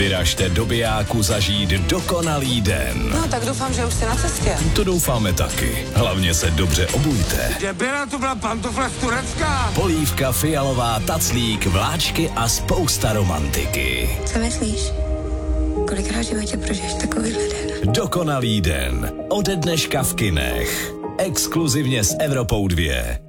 Vyražte do Bijáku zažít dokonalý den. No, tak doufám, že už jste na cestě. To doufáme taky. Hlavně se dobře obujte. Debila, to byla pantofla z Turecka. Polívka fialová, taclík, vláčky a spousta romantiky. Co myslíš? Kolikrát v životě prožiješ takovýhle den? Dokonalý den. Ode dneška v kinech. Exkluzivně s Evropou 2.